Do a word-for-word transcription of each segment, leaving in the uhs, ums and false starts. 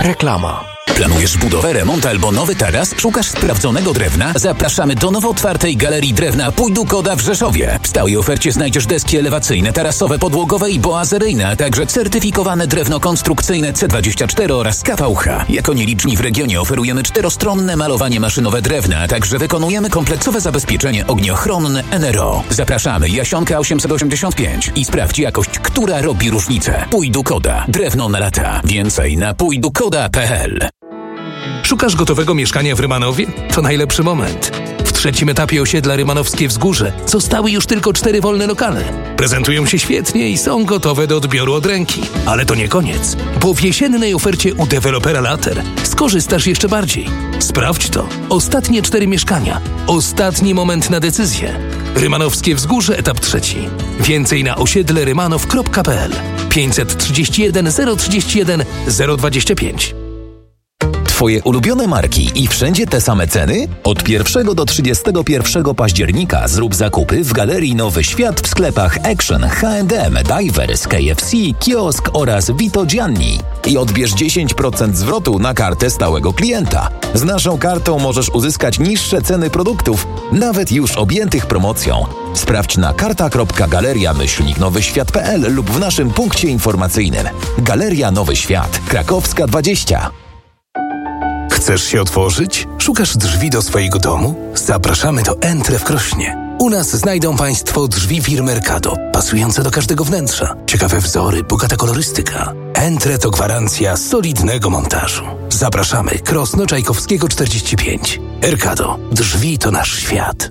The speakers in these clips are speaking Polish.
Reklama. Planujesz budowę, remont albo nowy taras? Szukasz sprawdzonego drewna? Zapraszamy do nowo otwartej Galerii Drewna Pójdu Koda w Rzeszowie. W stałej ofercie znajdziesz deski elewacyjne, tarasowe, podłogowe i boazeryjne, a także certyfikowane drewno konstrukcyjne C dwadzieścia cztery oraz K V H. Jako nieliczni w regionie oferujemy czterostronne malowanie maszynowe drewna, a także wykonujemy kompleksowe zabezpieczenie ogniochronne N R O. Zapraszamy, Jasionka osiemset osiemdziesiąt pięć i sprawdź jakość, która robi różnicę. Pójdu Koda. Drewno na lata. Więcej na pójdu koda kropka p l. Szukasz gotowego mieszkania w Rymanowie? To najlepszy moment. W trzecim etapie osiedla Rymanowskie Wzgórze zostały już tylko cztery wolne lokale. Prezentują się świetnie i są gotowe do odbioru od ręki. Ale to nie koniec, bo w jesiennej ofercie u dewelopera Later skorzystasz jeszcze bardziej. Sprawdź to. Ostatnie cztery mieszkania. Ostatni moment na decyzję. Rymanowskie Wzgórze, etap trzeci. Więcej na osiedle rymanow kropka p l. pięćset trzydzieści jeden zero trzydzieści jeden zero dwadzieścia pięć. Twoje ulubione marki i wszędzie te same ceny? Od pierwszego do trzydziestego pierwszego października zrób zakupy w Galerii Nowy Świat w sklepach Action, H and M, Divers, K F C, Kiosk oraz Vito Gianni. I odbierz dziesięć procent zwrotu na kartę stałego klienta. Z naszą kartą możesz uzyskać niższe ceny produktów, nawet już objętych promocją. Sprawdź na karta kropka galeria myślnik nowy świat kropka p l lub w naszym punkcie informacyjnym. Galeria Nowy Świat, Krakowska dwadzieścia. Chcesz się otworzyć? Szukasz drzwi do swojego domu? Zapraszamy do Entre w Krośnie. U nas znajdą Państwo drzwi firmy Erkado, pasujące do każdego wnętrza. Ciekawe wzory, bogata kolorystyka. Entre to gwarancja solidnego montażu. Zapraszamy, Krosno Czajkowskiego czterdzieści pięć. Erkado. Drzwi to nasz świat.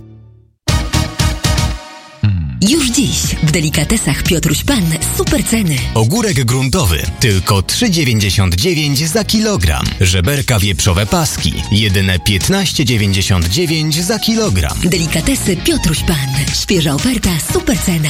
Już dziś w delikatesach Piotruś Pan super ceny. Ogórek gruntowy tylko trzy dziewięćdziesiąt dziewięć za kilogram. Żeberka wieprzowe paski jedyne piętnaście dziewięćdziesiąt dziewięć za kilogram. Delikatesy Piotruś Pan. Świeża oferta, super cena.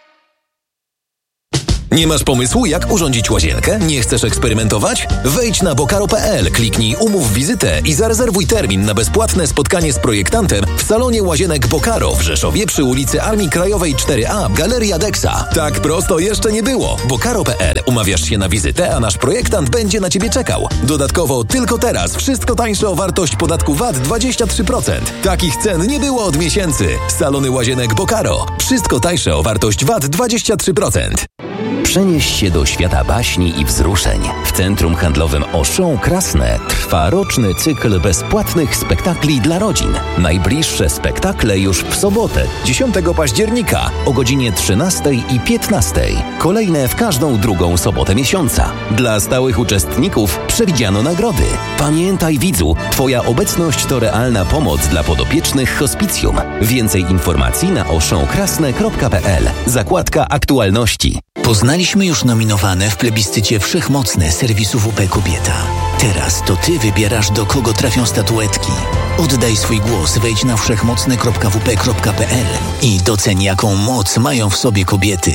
Nie masz pomysłu, jak urządzić łazienkę? Nie chcesz eksperymentować? Wejdź na bokaro kropka p l, kliknij umów wizytę i zarezerwuj termin na bezpłatne spotkanie z projektantem w salonie łazienek Bokaro w Rzeszowie przy ulicy Armii Krajowej cztery a, Galeria Dexa. Tak prosto jeszcze nie było. bokaro kropka p l. Umawiasz się na wizytę, a nasz projektant będzie na Ciebie czekał. Dodatkowo tylko teraz wszystko tańsze o wartość podatku V A T dwadzieścia trzy procent. Takich cen nie było od miesięcy. Salony łazienek Bokaro. Wszystko tańsze o wartość V A T dwadzieścia trzy procent. Przenieś się do świata baśni i wzruszeń. W Centrum Handlowym Auchan Krasne trwa roczny cykl bezpłatnych spektakli dla rodzin. Najbliższe spektakle już w sobotę, dziesiątego października o godzinie trzynastej i piętnastej. Kolejne w każdą drugą sobotę miesiąca. Dla stałych uczestników przewidziano nagrody. Pamiętaj, widzu, Twoja obecność to realna pomoc dla podopiecznych hospicjum. Więcej informacji na auchan krasne kropka p l. Zakładka aktualności. Poznaliśmy już nominowane w plebiscycie wszechmocne serwisu W P Kobieta. Teraz to Ty wybierasz, do kogo trafią statuetki. Oddaj swój głos, wejdź na wszechmocne kropka w p kropka p l i doceń, jaką moc mają w sobie kobiety.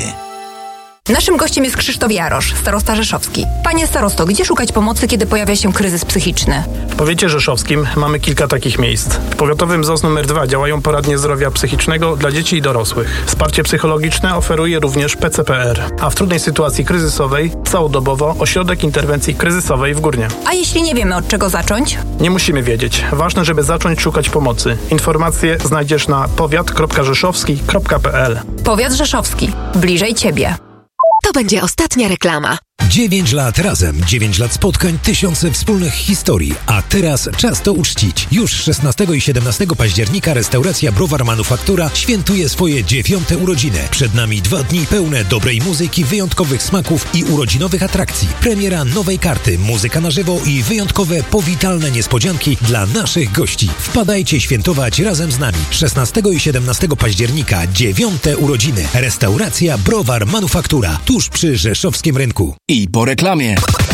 Naszym gościem jest Krzysztof Jarosz, starosta rzeszowski. Panie starosto, gdzie szukać pomocy, kiedy pojawia się kryzys psychiczny? W powiecie rzeszowskim mamy kilka takich miejsc. W powiatowym Z O S numer dwa działają poradnie zdrowia psychicznego dla dzieci i dorosłych. Wsparcie psychologiczne oferuje również P C P R, a w trudnej sytuacji kryzysowej całodobowo ośrodek interwencji kryzysowej w Górnie. A jeśli nie wiemy, od czego zacząć? Nie musimy wiedzieć. Ważne, żeby zacząć szukać pomocy. Informacje znajdziesz na powiat kropka rzeszowski kropka p l. Powiat rzeszowski. Bliżej Ciebie. To będzie ostatnia reklama. dziewięć lat razem, dziewięć lat spotkań, tysiące wspólnych historii. A teraz czas to uczcić. Już szesnastego i siedemnastego października restauracja Browar Manufaktura świętuje swoje dziewiąte urodziny. Przed nami dwa dni pełne dobrej muzyki, wyjątkowych smaków i urodzinowych atrakcji. Premiera nowej karty, muzyka na żywo i wyjątkowe, powitalne niespodzianki dla naszych gości. Wpadajcie świętować razem z nami. szesnastego i siedemnastego października dziewiąte urodziny. Restauracja Browar Manufaktura tuż przy Rzeszowskim Rynku. I po reklamie.